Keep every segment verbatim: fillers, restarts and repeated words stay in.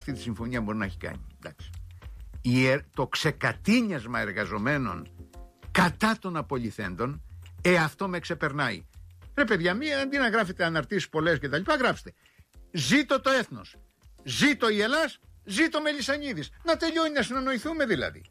αυτή τη συμφωνία μπορεί να έχει κάνει. Εντάξει. Η, το ξεκατίνιασμα εργαζομένων κατά των απολυθέντων, ε, αυτό με ξεπερνάει. Ρε παιδιά, μία αντί να γράφετε αναρτήσεις πολλές και τα λοιπά, γράψτε ζήτω το έθνος, ζήτω η Ελλάς, ζήτω Μελισσανίδης. Να τελειώνει, να συνεννοηθούμε δηλαδή.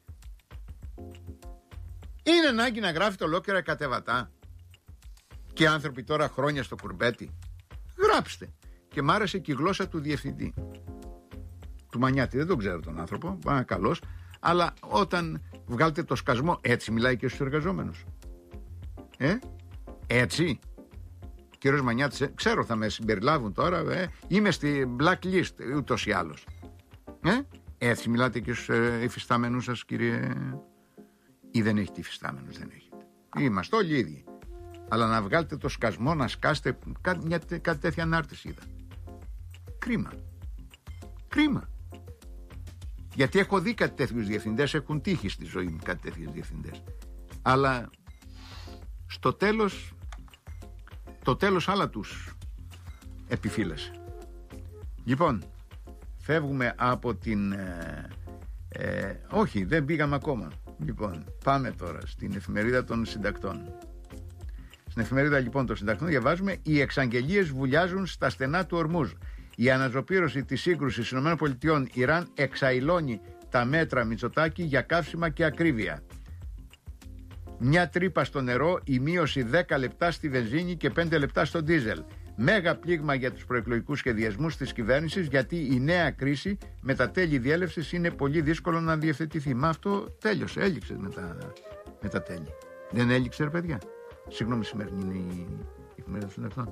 Είναι ανάγκη να γράφετε ολόκληρα κατεβατά και άνθρωποι τώρα χρόνια στο κουρμπέτι? Γράψτε. Και μ' άρεσε και η γλώσσα του διευθυντή του Μανιάτη, δεν τον ξέρω τον άνθρωπο, είναι καλός, αλλά όταν βγάλετε το σκασμό, έτσι μιλάει και στους εργαζόμενους. Ε, έτσι. Κύριος Μανιάτης, ε, ξέρω θα με συμπεριλάβουν τώρα, ε, είμαι στη blacklist ούτως ή άλλως. Ε, έτσι μιλάτε και στους ε, υφιστάμενους σας, κύριε? Ή δεν έχετε υφιστάμενους? Δεν έχετε. Είμαστε όλοι ίδιοι. Αλλά να βγάλετε το σκασμό, να σκάσετε, κάτι, μια, κάτι τέτοια ανάρτηση είδα. Κρίμα. Κρίμα. Γιατί έχω δει κάτι τέτοιους διευθυντές, έχουν τύχει στη ζωή μου κάτι τέτοιους διευθυντές. Αλλά στο τέλος, το τέλος άλλα τους επιφύλασε. Λοιπόν, φεύγουμε από την... Ε, ε, όχι, δεν πήγαμε ακόμα. Λοιπόν, πάμε τώρα στην εφημερίδα των συντακτών. Στην εφημερίδα λοιπόν των συντακτών διαβάζουμε: οι εξαγγελίες βουλιάζουν στα στενά του Ορμούζ. Η αναζωπήρωση της σύγκρουσης ΗΠΑ Ιράν εξαϊλώνει τα μέτρα Μητσοτάκη για καύσιμα και ακρίβεια. Μια τρύπα στο νερό, η μείωση δέκα λεπτά στη βενζίνη και πέντε λεπτά στο ντίζελ. Μέγα πλήγμα για τους προεκλογικούς σχεδιασμούς της κυβέρνησης, γιατί η νέα κρίση με τα τέλη διέλευσης είναι πολύ δύσκολο να διευθετηθεί. Μα αυτό τέλειωσε, έληξε με τα, με τα τέλη. Δεν έληξε, ρε παιδιά? Συγγνώμη, σημερινή είναι η εφημερίδα των συντακτών.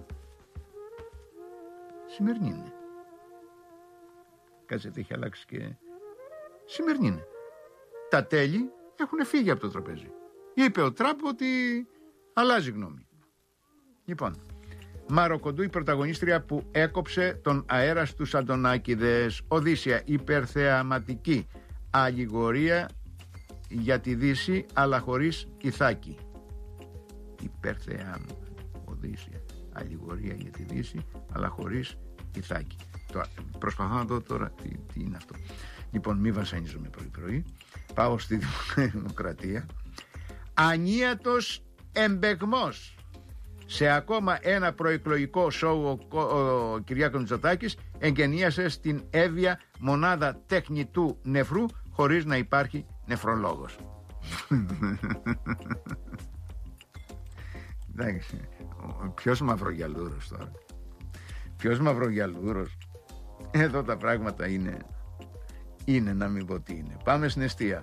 Σημερινή είναι. Κάτσετε, έχει αλλάξει και... Σημερινή είναι. Τα τέλη έχουν φύγει από το τραπέζι. Είπε ο Τραμπ ότι αλλάζει γνώμη. Λοιπόν, Μαροκοντού, η πρωταγωνίστρια που έκοψε τον αέρα στους Αντωνάκηδες. Οδύσσια, υπερθεαματική αλληγορία για τη Δύση, αλλά χωρίς Ιθάκη. Υπερθεάμα, Οδύσσια, αλληγορία για τη Δύση, αλλά χωρίς Ιθάκη. Τώρα, προσπαθώ να δω τώρα τι, τι είναι αυτό. Λοιπόν, μη βασανίζομαι πρωί-πρωί. Πάω στη Δημοκρατία. Ανίατος εμπεγμός. Σε ακόμα ένα προεκλογικό σόου ο, ο, ο Κυριάκος Μητσοτάκης εγγενίασε στην Εύβοια μονάδα τεχνητού νεφρού χωρίς να υπάρχει νεφρολόγος. Εντάξει, ποιος μαυρογιαλούρος τώρα? Ποιος μαυρογιαλούρος? Εδώ τα πράγματα είναι, είναι να μην πω τι είναι. Πάμε στην εστία.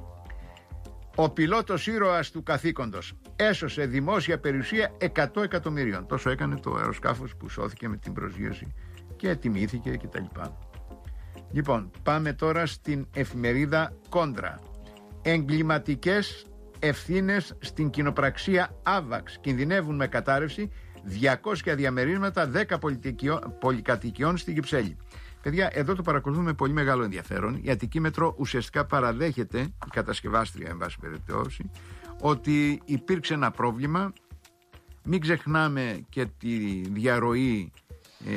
Ο πιλότος ήρωας του καθήκοντος έσωσε δημόσια περιουσία εκατό εκατομμυρίων. Τόσο έκανε το αεροσκάφος που σώθηκε με την προσγείωση και τιμήθηκε κτλ. Λοιπόν, πάμε τώρα στην εφημερίδα Κόντρα. Εγκληματικές ευθύνες στην κοινοπραξία Άβαξ κινδυνεύουν με κατάρρευση, διακόσια διαμερίσματα, δέκα πολυκατοικιών στην Κυψέλη. Παιδιά, εδώ το παρακολουθούμε με πολύ μεγάλο ενδιαφέρον. Η Αττική Μετρό ουσιαστικά παραδέχεται, η κατασκευάστρια εν πάση περιπτώσει, ότι υπήρξε ένα πρόβλημα. Μην ξεχνάμε και τη διαρροή ε,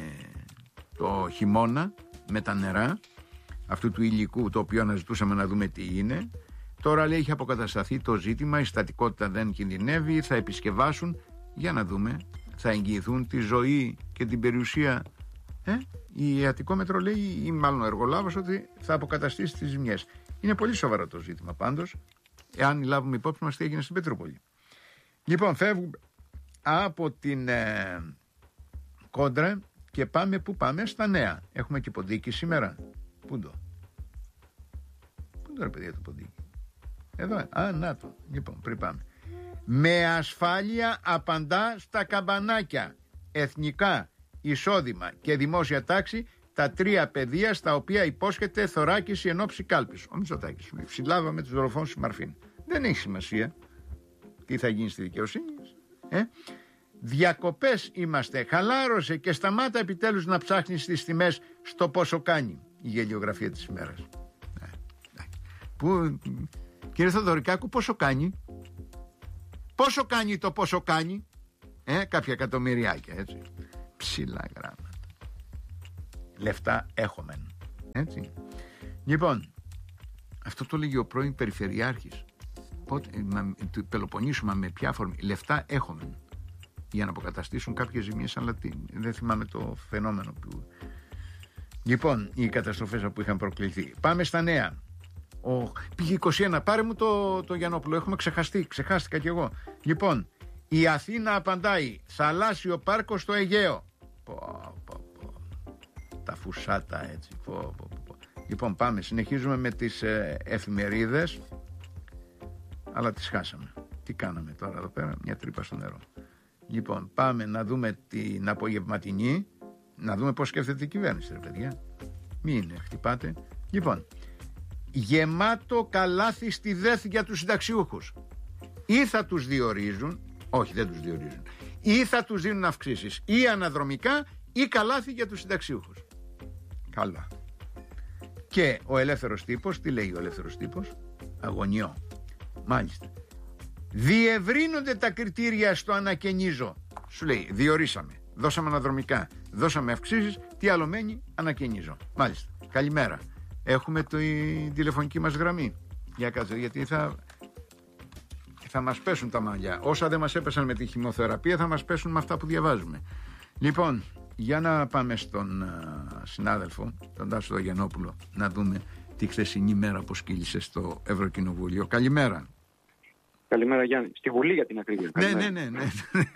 το χειμώνα με τα νερά αυτού του υλικού, το οποίο αναζητούσαμε να δούμε τι είναι. Τώρα λέει έχει αποκατασταθεί το ζήτημα, η στατικότητα δεν κινδυνεύει, θα επισκευάσουν, για να δούμε, θα εγγυηθούν τη ζωή και την περιουσία. Ε, η Αττικό Μετρό λέει, ή μάλλον ο εργολάβος, ότι θα αποκαταστήσει τις ζημιές. Είναι πολύ σοβαρό το ζήτημα πάντως, εάν λάβουμε υπόψη μας τι έγινε στην Πετρούπολη. Λοιπόν, φεύγουμε από την ε, Κόντρα και πάμε, που πάμε, στα νέα. Έχουμε και ποντίκι σήμερα. Πού το? Πού το ρε παιδιά το ποντίκι? Εδώ, α, να το. Λοιπόν, πριν πάμε. Με ασφάλεια απαντά στα καμπανάκια. Εθνικά, εισόδημα και δημόσια τάξη, τα τρία πεδία στα οποία υπόσχεται θωράκιση εν ώψη κάλπης. Ο Μητσοτάκης. Συλλάβαμε τους δολοφόνους στη Μαρφίν. Δεν έχει σημασία τι θα γίνει στη δικαιοσύνη. Ε? Διακοπές είμαστε. Χαλάρωσε και σταμάτα επιτέλους να ψάχνεις τις τιμές στο πόσο κάνει. Η γελιογραφία της ημέρας. Ε, ε. Που, κύριε Θοδωρικάκου, πόσο κάνει? Πόσο κάνει το πόσο κάνει? Ε, κάποια εκατομμυριάκια, έτσι. Ψηλά γράμματα. Λεφτά έχομεν. Έτσι. Λοιπόν, αυτό το λέγει ο πρώην Περιφερειάρχης. Πότε, του Πελοποννήσου, με ποια αφορμή? Λεφτά έχουμε για να αποκαταστήσουν κάποιες ζημίες, αλλά τι, δεν θυμάμαι το φαινόμενο που... Λοιπόν, οι καταστροφές που είχαν προκληθεί. Πάμε στα νέα. Ο... Πήγε είκοσι ένα. Πάρε μου το, το Γιαννόπουλο. Έχουμε ξεχαστεί. Ξεχάστηκα κι εγώ. Λοιπόν, η Αθήνα απαντάει. Θαλάσσιο πάρκο στο Αιγαίο. Πω, πω, πω. Τα φουσάτα έτσι. Πω, πω, πω. Λοιπόν, πάμε. Συνεχίζουμε με τις ε, εφημερίδες. Αλλά τις χάσαμε. Τι κάναμε τώρα εδώ πέρα? Μια τρύπα στο νερό. Λοιπόν, πάμε να δούμε την απογευματινή. Να δούμε πώς σκέφτεται η κυβέρνηση, ρε παιδιά. Μην χτυπάτε. Λοιπόν, γεμάτο καλάθι στη ΔΕΘ για τους συνταξιούχους. Ή θα τους διορίζουν, όχι δεν τους διορίζουν, ή θα τους δίνουν αυξήσεις, ή αναδρομικά, ή καλάθι για τους συνταξιούχους. Καλά. Και ο ελεύθερος τύπος, τι λέει ο ελεύθερος τύπος? Αγωνιό. Μάλιστα. Διευρύνονται τα κριτήρια στο ανακαινίζω. Σου λέει, διορίσαμε, δώσαμε αναδρομικά, δώσαμε αυξήσεις, τι άλλο μένει? Ανακαινίζω. Μάλιστα. Καλημέρα. Έχουμε την τηλεφωνική μας γραμμή. Για κάτσε, γιατί θα, θα μας πέσουν τα μαλλιά. Όσα δεν μας έπεσαν με τη χημειοθεραπεία, θα μας πέσουν με αυτά που διαβάζουμε. Λοιπόν, για να πάμε στον uh, συνάδελφο, τον Τάσο τον Γιαννόπουλο, να δούμε τη χθεσινή μέρα που σκύλησε στο Ευρωκοινοβούλιο. Καλημέρα. Καλημέρα Γιάννη. Στη Βουλή για την ακρίβεια. Ναι, ναι, ναι, ναι.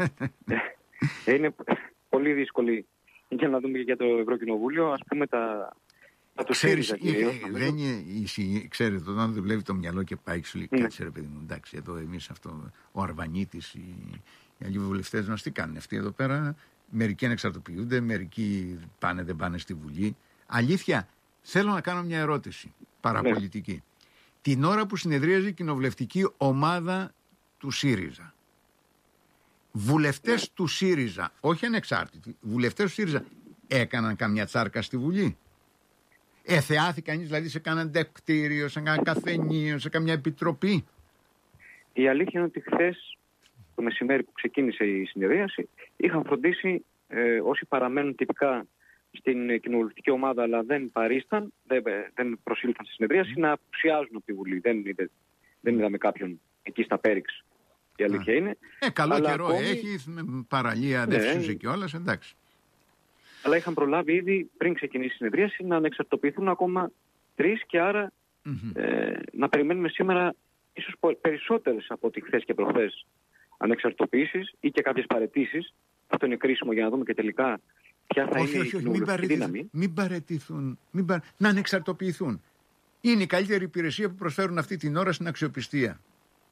Είναι πολύ δύσκολη για να δούμε και για το Ευρωκοινοβούλιο. Ας πούμε τα... Το ξέρεις, κυρίως, ε, δεν είναι η, ξέρετε, όταν δεν βλέπει το μυαλό και πάει, σου λέει, ναι. Κάτσε ρε παιδί μου, εντάξει, εδώ εμείς αυτό, ο Αρβανίτης, οι, οι άλλοι βουλευτές μας τι κάνουν αυτοί εδώ πέρα? Μερικοί ανεξαρτοποιούνται, μερικοί πάνε δεν πάνε στη Βουλή. Αλήθεια, θέλω να κάνω μια ερώτηση παραπολιτική. Ναι. Την ώρα που συνεδρίαζε η κοινοβουλευτική ομάδα του ΣΥΡΙΖΑ, βουλευτές ναι. του ΣΥΡΙΖΑ, όχι ανεξάρτητοι, βουλευτές του ΣΥΡΙΖΑ έκαναν καμιά τσάρκα στη Βουλή? Εθεάθη κανείς δηλαδή σε κανένα κτίριο, σε κανένα καφενείο, σε καμιά επιτροπή? Η αλήθεια είναι ότι χθες το μεσημέρι που ξεκίνησε η συνεδρίαση είχαν φροντίσει ε, όσοι παραμένουν τυπικά στην κοινοβουλευτική ομάδα αλλά δεν παρίσταν, δεν, δεν προσήλθαν στη συνεδρίαση, mm. να απουσιάζουν από τη Βουλή. Δεν, είδε, δεν είδαμε κάποιον εκεί στα πέριξ. Η αλήθεια ah. είναι. Ε, καλό αλλά καιρό ακόμη... έχει, παραλία δεν φυσούσε ναι. κιόλας, εντάξει. Αλλά είχαν προλάβει ήδη πριν ξεκινήσει η συνεδρίαση να ανεξαρτοποιηθούν ακόμα τρεις και άρα mm-hmm. ε, να περιμένουμε σήμερα ίσως περισσότερες από ό,τι χθες και προχθές ανεξαρτοποιήσεις ή και κάποιες παραιτήσεις. Αυτό είναι κρίσιμο για να δούμε και τελικά ποια θα όχι, είναι όχι, η κοινοβουλευτική δύναμη. Μην παραιτηθούν, μην παρα... να ανεξαρτοποιηθούν. Είναι η καλύτερη υπηρεσία που προσφέρουν αυτή την ώρα στην αξιοπιστία.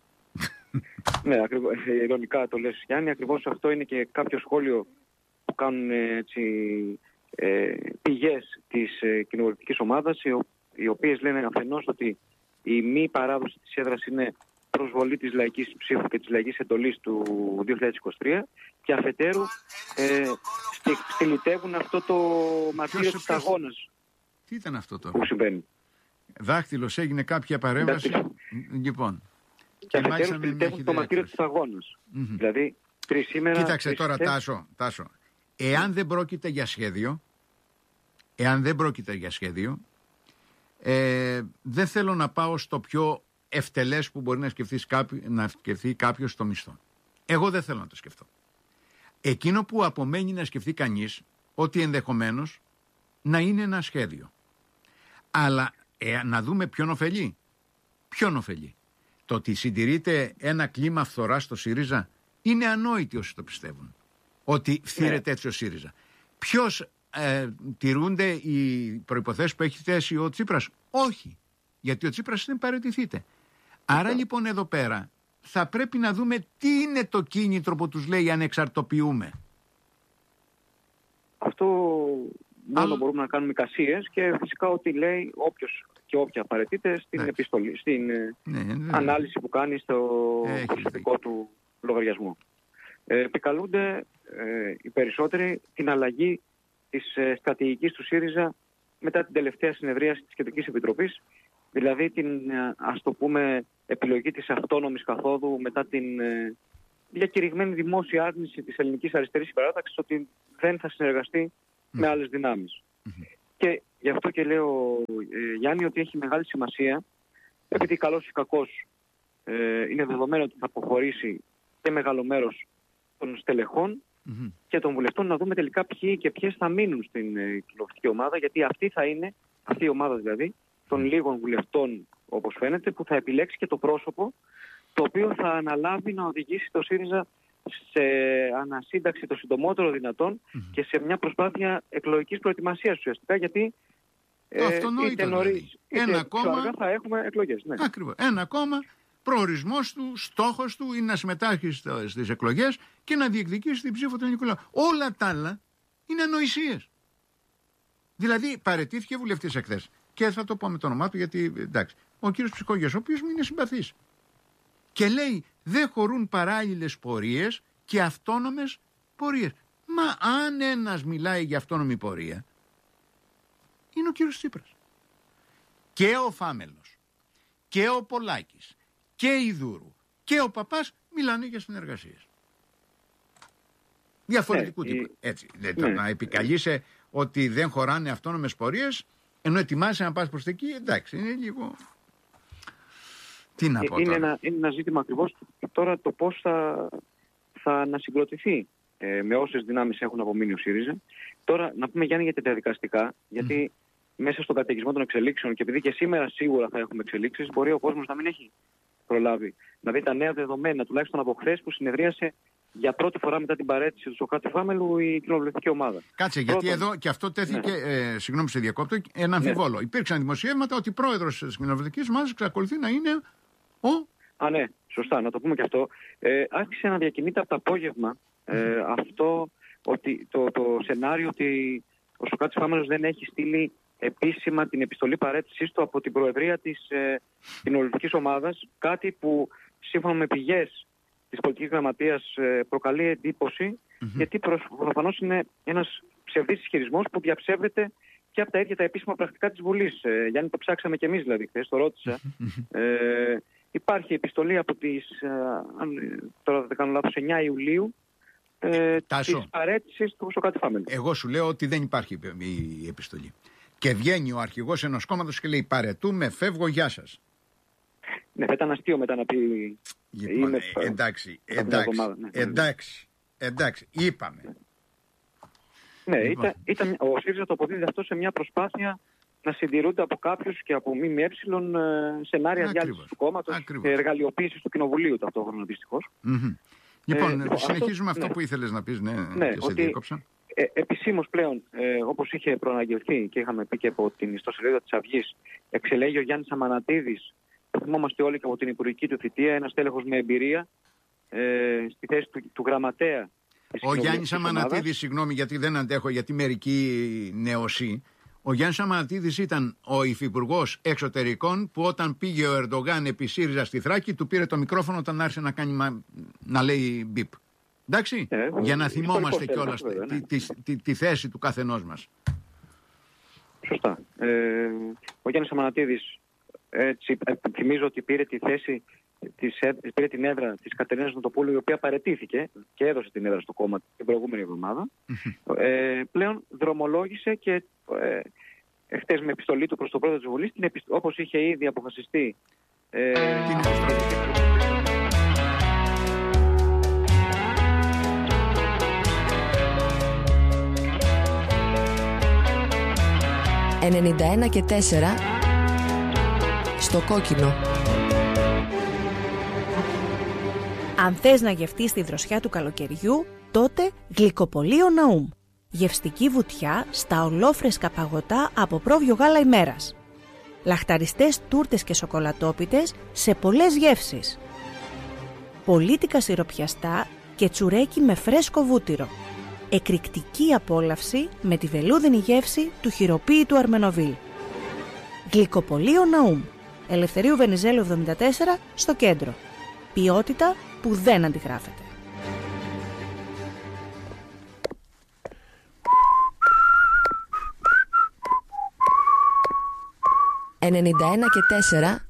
Ναι, ακριβώς, ειρωνικά το λες Γιάννη, ακριβώς αυτό είναι και κάποιο σχόλιο που κάνουν έτσι, ε, πηγές της ε, κοινοβουλευτικής ομάδας, οι, οι οποίες λένε αφενός ότι η μη παράδοση της έδρας είναι προσβολή της λαϊκής ψήφου και της λαϊκής εντολής του δύο χιλιάδες είκοσι τρία και αφετέρου ε, στι, στυλιτεύουν αυτό το μαρτύριο της αγώνας. Τι ήταν αυτό τώρα που συμβαίνει? Δάχτυλος, έγινε κάποια παρέμβαση. Λοιπόν, και, και αφετέρου στυλιτεύουν το μαρτύριο της αγώνας. Mm-hmm. Δηλαδή τρεις σήμερα... Κοίταξε τώρα θες... Τάσο, Τάσο. Εάν δεν πρόκειται για σχέδιο, εάν δεν πρόκειται για σχέδιο, ε, δεν θέλω να πάω στο πιο ευτελές που μπορεί να σκεφτεί κάποιο, να σκεφτεί κάποιος στο μισθό. Εγώ δεν θέλω να το σκεφτώ. Εκείνο που απομένει να σκεφτεί κανείς, ότι ενδεχομένως να είναι ένα σχέδιο. Αλλά ε, να δούμε ποιον ωφελεί. Ποιον ωφελεί. Το ότι συντηρείται ένα κλίμα φθοράς στο ΣΥΡΙΖΑ είναι ανόητοι όσοι το πιστεύουν. Ότι φθήρεται έτσι ο ΣΥΡΙΖΑ. Ποιος ε, τηρούνται οι προϋποθέσεις που έχει θέσει ο Τσίπρας? Όχι. Γιατί ο Τσίπρας δεν παραιτηθείται. Άρα λοιπόν εδώ πέρα θα πρέπει να δούμε τι είναι το κίνητρο που τους λέει ανεξαρτοποιούμε. Αυτό μόνο Άλλο... μπορούμε να κάνουμε εικασίες και φυσικά ότι λέει όποιος και όποια παραιτείται στην ναι. επιστολή, στην ναι, ναι, ανάλυση που κάνει στο προσωπικό του λογαριασμό. Ε, επικαλούνται ε, οι περισσότεροι την αλλαγή της ε, στρατηγικής του ΣΥΡΙΖΑ μετά την τελευταία συνεδρίαση της Κεντρικής Επιτροπής, δηλαδή την, ε, ας το πούμε, επιλογή της αυτόνομης καθόδου μετά την ε, διακηρυγμένη δημόσια άρνηση της ελληνικής αριστερής συμπαράταξης ότι δεν θα συνεργαστεί mm. με άλλες δυνάμεις. Mm-hmm. Και γι' αυτό και λέω, ε, Γιάννη, ότι έχει μεγάλη σημασία, επειδή καλός ή κακός ε, είναι δεδομένο ότι θα αποχωρήσει και μεγάλο μέρος των στελεχών mm-hmm. και των βουλευτών, να δούμε τελικά ποιοι και ποιες θα μείνουν στην ε, κοινοβουλευτική ομάδα, γιατί αυτή θα είναι, αυτή η ομάδα δηλαδή, των λίγων βουλευτών, όπως φαίνεται, που θα επιλέξει και το πρόσωπο το οποίο θα αναλάβει να οδηγήσει το ΣΥΡΙΖΑ σε ανασύνταξη το συντομότερο δυνατόν mm-hmm. και σε μια προσπάθεια εκλογικής προετοιμασίας ουσιαστικά, γιατί ε, είτε νωρίς είτε πιο αργά θα έχουμε εκλογές. Ναι. Ακριβώς. Ένα κόμμα, προορισμός του, στόχος του είναι να συμμετάσχει στις εκλογές και να διεκδικήσει την ψήφο του ελληνικού λαού. Όλα τα άλλα είναι ανοησίες. Δηλαδή παραιτήθηκε βουλευτής εχθές. Και θα το πω με το όνομά του, γιατί εντάξει, ο κύριος Ψυχόγειος, ο οποίος μου είναι συμπαθής. Και λέει, δεν χωρούν παράλληλες πορείες και αυτόνομες πορείες. Μα αν ένας μιλάει για αυτόνομη πορεία, είναι ο κύριος Τσίπρας. Και ο Φάμελος, και ο Πολάκης, και η Δούρου, και ο Παπάς μιλάνε για συνεργασίες. Διαφορετικού ναι, τύπου. Η... Έτσι, ναι. Να επικαλείσαι ότι δεν χωράνε αυτόνομες πορείες, ενώ ετοιμάσαι να πας προς τα εκεί, εντάξει, είναι λίγο... Τι να πω είναι, τώρα. Ένα, είναι ένα ζήτημα ακριβώς τώρα το πώς θα, θα ανασυγκροτηθεί ε, με όσες δυνάμεις έχουν απομείνει ο ΣΥΡΙΖΑ. Τώρα να πούμε, Γιάννη, για τα διαδικαστικά, γιατί mm. μέσα στον καταιγισμό των εξελίξεων, και επειδή και σήμερα σίγουρα θα έχουμε εξελίξεις, μπορεί ο κόσμος να μην έχει προλάβει να δει τα νέα δεδομένα, τουλάχιστον από χθες που συνεδρίασε για πρώτη φορά μετά την παραίτηση του Σωκράτη Φάμελου η κοινοβουλευτική ομάδα. Κάτσε, Πρώτον, γιατί εδώ και αυτό τέθηκε, ναι. ε, συγγνώμη σε διακόπτω, ένα αμφιβόλο. Ναι. Υπήρξαν δημοσιεύματα ότι πρόεδρος της κοινοβουλευτικής ομάδας εξακολουθεί να είναι ο... Α, ναι, σωστά, να το πούμε και αυτό. Ε, άρχισε να διακινείται από το απόγευμα ε, αυτό, ότι, το, το σενάριο ότι ο Σωκράτης Φάμελος δεν έχει στείλει επίσημα την επιστολή παραίτησής του από την Προεδρία της ε, κοινοβουλευτικής ομάδας, κάτι που σύμφωνα με πηγές της πολιτικής γραμματείας ε, προκαλεί εντύπωση, mm-hmm. γιατί προφανώς είναι ένας ψευδής ισχυρισμός που διαψεύδεται και από τα ίδια τα επίσημα πρακτικά της Βουλής. Ε, Γιάννη, το ψάξαμε και εμείς δηλαδή χθες, το ρώτησα. Ε, υπάρχει επιστολή από τις, ε, αν τώρα δεν κάνω λάθος, εννιά Ιουλίου, ε, της παραίτησης του Σωκράτη Φάμελου. Εγώ σου λέω ότι δεν υπάρχει η επιστολή. Και βγαίνει ο αρχηγός ενός κόμματος και λέει παρετούμε, φεύγω, γεια σας. Ναι, θα ήταν αστείο μετά να πει... Λοιπόν, είμαι ε, εντάξει, εντάξει, ναι, εντάξει, εντάξει, είπαμε. Ναι, λοιπόν. ήταν, ήταν, ο ΣΥΡΙΖΑ το αποδίδει αυτό σε μια προσπάθεια να συντηρούνται από κάποιους και από ΜΜΕ σενάρια διάλυσης του κόμματος και εργαλειοποίησης του κοινοβουλίου ταυτόχρονα δυστυχώς. Mm-hmm. Λοιπόν, ε, συνεχίζουμε αυτό, αυτό που ήθελες να πεις, ναι, ναι και σε διέκοψα. Ε, επισήμως πλέον, ε, όπως είχε προαναγγελθεί και είχαμε πει και από την ιστοσελίδα της Αυγής, εξελέγει ο Γιάννης Αμανατίδης, το θυμόμαστε όλοι και από την υπουργική του θητεία, ένας τέλεχος με εμπειρία, ε, στη θέση του, του γραμματέα. Ο Γιάννης Αμανατίδης, συγγνώμη γιατί δεν αντέχω, γιατί μερικοί νεοσύ, ο Γιάννης Αμανατίδης ήταν ο υφυπουργός εξωτερικών που όταν πήγε ο Ερντογάν επί ΣΥΡΙΖΑ στη Θράκη του πήρε το μικρόφωνο όταν άρχισε να, κάνει, να λέει μπιπ. Εντάξει, ε, για να θυμόμαστε κιόλας ναι. τη, τη, τη, τη θέση του καθενός μας. Σωστά. Ε, ο Γιάννης Αμανατίδης, έτσι, θυμίζω ότι πήρε τη θέση, της, πήρε την έδρα της Κατερίνας Νοτοπούλου, η οποία παραιτήθηκε και έδωσε την έδρα στο κόμμα την προηγούμενη εβδομάδα. ε, πλέον δρομολόγησε και ε, χτες με επιστολή του προς τον πρόεδρο της Βουλής, την, όπως είχε ήδη αποφασιστεί ε, την ενενήντα ένα και τέσσερα στο κόκκινο. Αν θες να γευτείς τη δροσιά του καλοκαιριού, τότε γλυκοπολείο Ναούμ. Γευστική βουτιά στα ολόφρεσκα παγωτά από πρόβιο γάλα ημέρας. Λαχταριστές τούρτες και σοκολατόπιτες σε πολλές γεύσεις. Πολίτικα σιροπιαστά και τσουρέκι με φρέσκο βούτυρο. Εκρηκτική απόλαυση με τη βελούδινη γεύση του χειροποίητου Αρμενοβίλ. Γλυκοπολείο Ναούμ. Ελευθερίου Βενιζέλου εβδομήντα τέσσερα στο κέντρο. Ποιότητα που δεν αντιγράφεται. ενενήντα ένα και τέσσερα